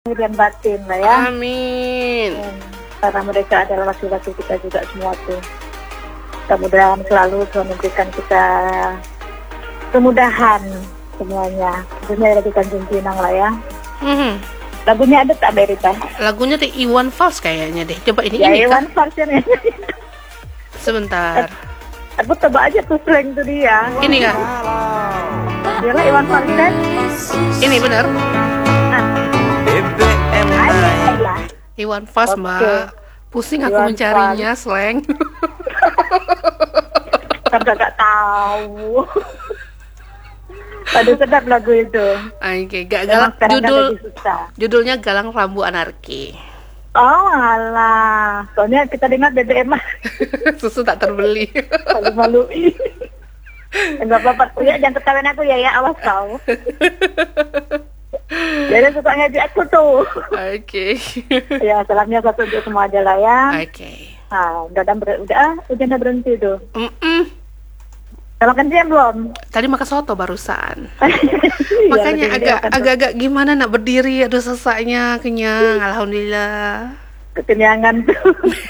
dan batin lah ya. Amin. Karena mereka adalah laki-laki kita juga semua tuh. Mudah-mudahan selalu Tuhan memberikan kita kemudahan semuanya. Khususnya lagi Tanjung Pinang lah ya. Lagunya ada tak Berita? Lagunya tuh Iwan Fals kayaknya deh. Coba ini Ya ini Iwan kah? Fals ya. Sebentar. Aku coba aja tuh slang tuh dia. Ini kah? Dia lah Iwan Fals kan? Ini benar? Ayolah. Iwan Fals, Oke. Mbak. Pusing aku Iwan mencarinya slang. Kan gak tahu. Aduh sedap lagu itu. Oke, gak Memang galak. sekarang kan lagi susah. Judulnya Galang Rambu Anarki. Oh alah, soalnya kita dengar BBM mah Susu tak terbeli. malu-maluin. Enggak apa-apa, ya jangan ketawain aku ya, awas kau. Jadi suka ngajak aku tuh. Oke. Ya salamnya satu untuk semua aja lah ya. Oke. Nah, udah berhenti tuh. Udah makan siang belum? Tadi makan soto barusan. Iya, Makanya lagi makan tuh. agak-agak gimana nak berdiri, aduh sesaknya kenyang, alhamdulillah. Kekenyangan tuh.